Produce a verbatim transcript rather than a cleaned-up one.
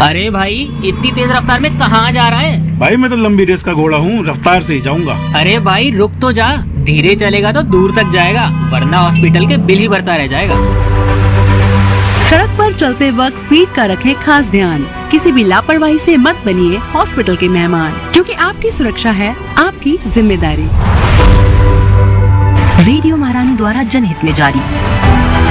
अरे भाई इतनी तेज रफ्तार में कहाँ जा रहा है? भाई मैं तो लंबी रेस का घोड़ा हूँ, रफ्तार से ही जाऊंगा। अरे भाई रुक तो जा, धीरे चलेगा तो दूर तक जाएगा, वरना हॉस्पिटल के बिल ही भरता रह जाएगा। सड़क पर चलते वक्त स्पीड का रखें खास ध्यान। किसी भी लापरवाही से मत बनिए हॉस्पिटल के मेहमान, क्योंकि आपकी सुरक्षा है आपकी जिम्मेदारी। रेडियो महारानी द्वारा जनहित में जारी।